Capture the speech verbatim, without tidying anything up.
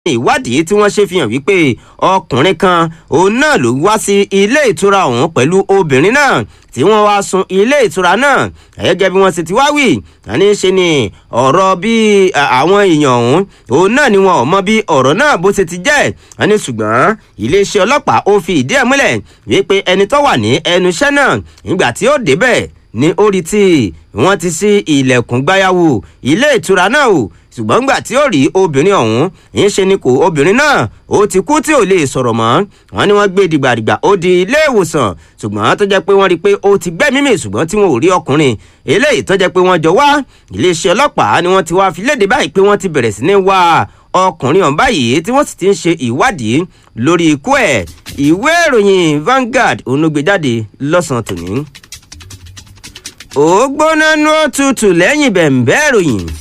ìwádìí tí wọ́n ṣe fi hàn wípé ọkùnrin kan òun náà ló wá sí ilé ìtura ọ̀hún pẹ̀lú obìnrin náà tí wọ́n wá sun ilé ìtura náà gẹ́gẹ́ bí wọ́n sì ti wá wí àní ṣe ni ọ̀rọ̀ bí àwọn èèyàn ọ̀hún òun náà ni wọn ò mọ bí ọ̀rọ̀ náà bó ṣe ti jẹ́ àní ṣùgbọ́n iléeṣẹ́ ọlọ́pàá ó fi ìdí ẹ̀ múlẹ̀ wípé ẹni tó wà ní ẹnu iṣẹ́ náà nígbà tí ó débẹ̀ ní orí tí wọ́n ti ṣí ilẹ̀kùn gbáyàwó ilé ìtura náà o ṣùgbọ́n gbà tí ó rí obìnrin ọ̀hún ń ṣe ni kò obìnrin náà ó ti kú tí ò lè sọ̀rọ̀ mọ́ wọn ni wọ́n gbé dìgbàdìgbà ó di ilé ìwòsàn ṣùgbọ́n tó jẹ́ pé wọ́n rí i pé ó ti gbẹ́mí mì ṣùgbọ́n tí wọn ò rí ọkùnrin eléyìí tó jẹ́ pé wọ́n jọ wá iléeṣẹ́ ọlọ́pàá ni wọ́n ti wá fi léde báyìí pé wọ́n ti bẹ̀rẹ̀ sí ní wá ọkùnrin ọ̀hún báyìí tí wọ́n sì ti ń ṣe ìwádìí lórí ikú ẹ̀ ìwé ìròyìn Vanguard òun ló gbé jáde lọ́sàn-án tòní. ó gbóná nú òtútù lẹ́yìn bẹ̀m̀bẹ́ ìròyìn.